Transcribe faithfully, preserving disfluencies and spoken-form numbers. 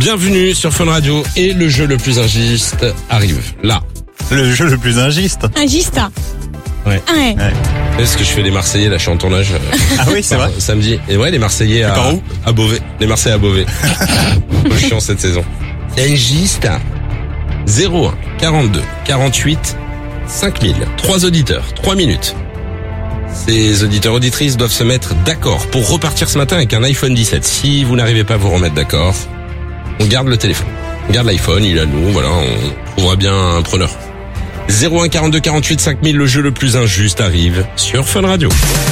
Bienvenue sur Fun Radio et le jeu le plus injuste arrive là. Le jeu le plus injuste. Injuste. Ouais. Ouais. ouais. Est-ce que je fais les Marseillais là, je suis en tournage euh, Ah oui, c'est vrai. Samedi. Et ouais, les Marseillais à, où à Beauvais. Les Marseillais à Beauvais. Un peu chiant cette saison. Injuste. zéro un quarante-deux quarante-huit cinq mille. Trois auditeurs, trois minutes. Ces auditeurs auditrices doivent se mettre d'accord pour repartir ce matin avec un iPhone dix-sept. Si vous n'arrivez pas à vous remettre d'accord, on garde le téléphone. On garde l'iPhone, il est à nous, voilà, on trouvera bien un preneur. zéro un quarante-deux quarante-huit cinq mille, le jeu le plus injuste arrive sur Fun Radio.